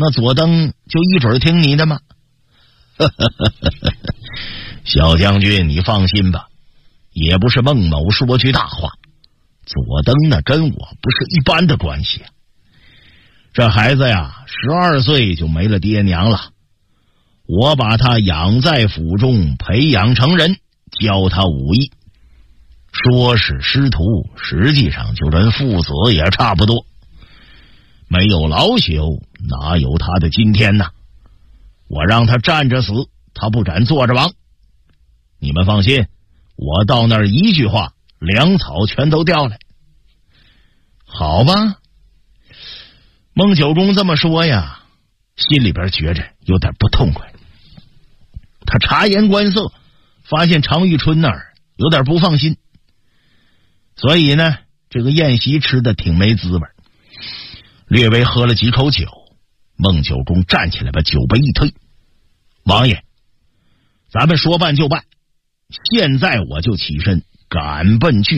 那左登就一准听你的吗？小将军，你放心吧，也不是孟某说句大话，左登呢跟我不是一般的关系啊。这孩子呀，12岁就没了爹娘了，我把他养在府中，培养成人，教他武艺。说是师徒，实际上就跟父子也差不多。没有老朽，哪有他的今天呢？我让他站着死，他不敢坐着亡。你们放心，我到那儿一句话，粮草全都调来。好吧，孟九公这么说呀，心里边觉着有点不痛快。他察言观色，发现常遇春那儿有点不放心，所以呢，这个宴席吃的挺没滋味。略微喝了几口酒，孟九公站起来把酒杯一推：“王爷，咱们说办就办，现在我就起身赶奔去。”